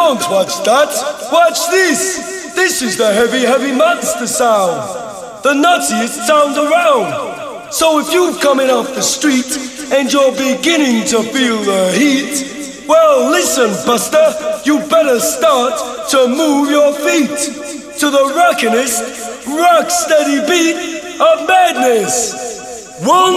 Don't watch that, watch this. This is the heavy, heavy monster sound. The nuttiest sound around. So if you're coming off the street and you're beginning to feel the heat, well listen Buster, you better start to move your feet to the rockinest, rock steady beat of madness. 1,